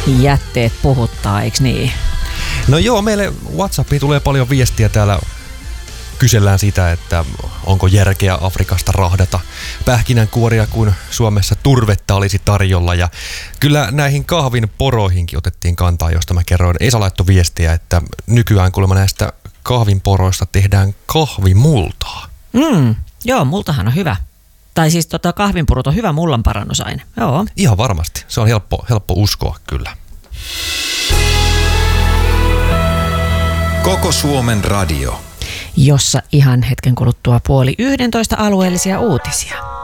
jätteet puhuttaa, eikö niin? No joo, meille WhatsAppiin tulee paljon viestiä täällä. Kysellään sitä, että onko järkeä Afrikasta rahdata pähkinänkuoria, kun Suomessa turvetta olisi tarjolla. Ja kyllä näihin kahvin poroihinkin otettiin kantaa, josta mä kerroin. Esa laittoi viestiä, että nykyään kuulemma näistä kahvin poroista tehdään kahvimultaa. Joo, multahan on hyvä. Tai siis kahvinpurut on hyvä mullan parannusaine. Joo. Ihan varmasti. Se on helppo uskoa kyllä. Koko Suomen radio. Jossa ihan hetken kuluttua 10:30 alueellisia uutisia.